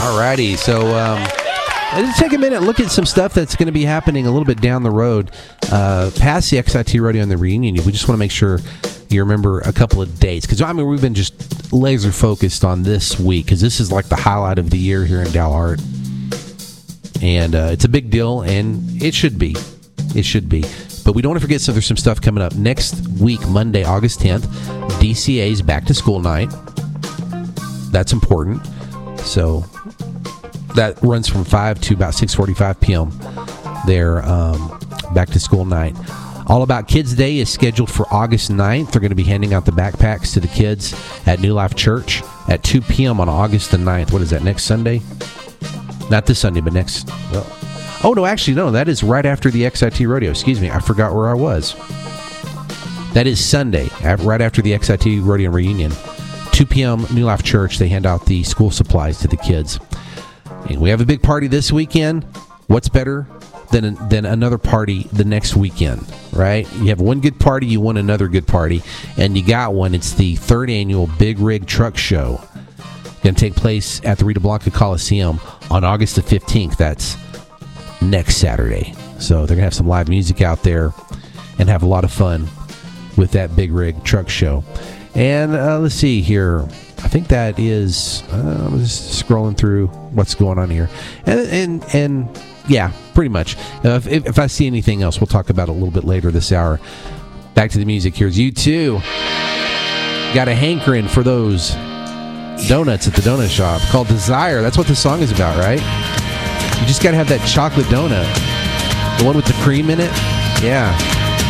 Alrighty, so let's take a minute and look at some stuff that's going to be happening a little bit down the road past the XIT Rodeo and the reunion. We just want to make sure you remember a couple of dates, because I mean we've been just laser focused on this week because this is like the highlight of the year here in Dalhart, and it's a big deal, and it should be. But we don't want to forget, so there's some stuff coming up next week, Monday, August 10th. DCA's back to school night. That's important. So that runs from 5 to about 6:45 p.m. Their back to school night. All About Kids Day is scheduled for August 9th. They're going to be handing out the backpacks to the kids at New Life Church at 2 p.m. on August the 9th. What is that, next Sunday? Not this Sunday, but next... Well, oh, no, actually, no. That is right after the XIT Rodeo. Excuse me. I forgot where I was. That is Sunday, right after the XIT Rodeo reunion. 2 p.m., New Life Church. They hand out the school supplies to the kids. And we have a big party this weekend. What's better than another party the next weekend, right? You have one good party, you want another good party, and you got one. It's the 3rd annual Big Rig Truck Show. Going to take place at the Rita Blanca Coliseum on August the 15th. That's next Saturday. So they're going to have some live music out there and have a lot of fun with that Big Rig Truck Show. And let's see here. I think that is... I'm just scrolling through what's going on here. And yeah, pretty much. If I see anything else, we'll talk about it a little bit later this hour. Back to the music. Here's U2. Got a hankering for those donuts at the donut shop called Desire. That's what the song is about, right? You just got to have that chocolate donut. The one with the cream in it. Yeah.